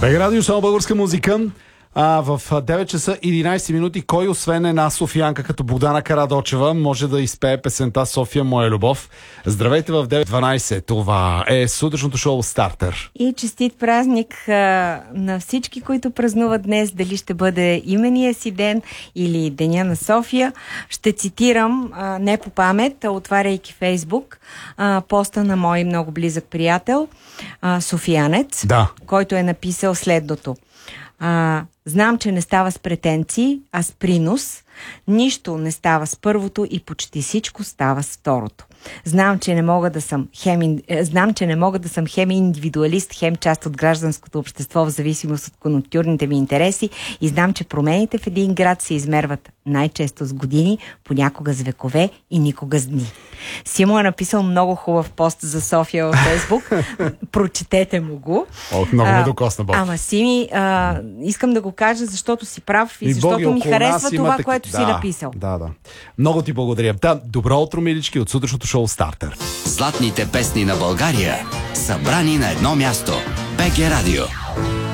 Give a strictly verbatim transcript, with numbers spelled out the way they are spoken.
БГ Радио, само българска музика. А, в девет часа единайсет минути, кой освен една софиянка като Богдана Карадочева може да изпее песента "София, моя любов"? Здравейте в девет дванайсет. Това е сутрешното шоу Стартер. И честит празник а, на всички, които празнуват днес, дали ще бъде имения си ден или Деня на София. Ще цитирам, а, не по памет, а отваряйки Фейсбук, а, поста на мой много близък приятел, а, софиянец, да. който е написал следното. А, знам, че не става с претенции, а с принос. Нищо не става с първото и почти всичко става с второто. Знам, че не мога да съм хем, знам, че не мога да съм хем индивидуалист, хем част от гражданското общество в зависимост от конюнктурните ми интереси и знам, че промените в един град се измерват най-често с години, понякога с векове и никога с дни. Симо е написал много хубав пост за София във Фейсбук. Прочетете му го. О, много ме докосна, Бог. Ама Сими, а, искам да го кажа, защото си прав и, и защото ми харесва това, имате... което да, си написал. Да, да. Много ти благодаря. Да, добро утро, милички, от сутрешното шоу Стартер. Златните песни на България, събрани на едно място. БГ Радио.